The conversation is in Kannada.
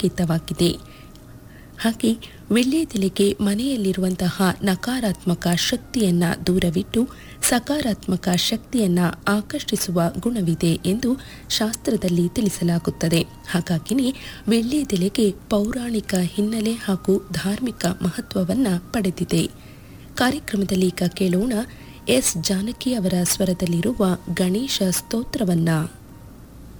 ಸಂಕೇತವಾಗಿದೆ. ಹಾಗೆ ವೀಳ್ಯದೆಲೆಗೆ ಮನೆಯಲ್ಲಿರುವಂತಹ ನಕಾರಾತ್ಮಕ ಶಕ್ತಿಯನ್ನು ದೂರವಿಟ್ಟು ಸಕಾರಾತ್ಮಕ ಶಕ್ತಿಯನ್ನು ಆಕರ್ಷಿಸುವ ಗುಣವಿದೆ ಎಂದು ಶಾಸ್ತ್ರದಲ್ಲಿ ತಿಳಿಸಲಾಗುತ್ತದೆ. ಹಾಗಾಗಿಯೇ ವೀಳ್ಯದೆಲೆಗೆ ಪೌರಾಣಿಕ ಹಿನ್ನೆಲೆ ಹಾಗೂ ಧಾರ್ಮಿಕ ಮಹತ್ವವನ್ನು ಪಡೆದಿದೆ. ಕಾರ್ಯಕ್ರಮದಲ್ಲಿ ಈಗ ಕೇಳೋಣ ಎಸ್ ಜಾನಕಿ ಅವರ ಸ್ವರದಲ್ಲಿರುವ ಗಣೇಶ ಸ್ತೋತ್ರವನ್ನ.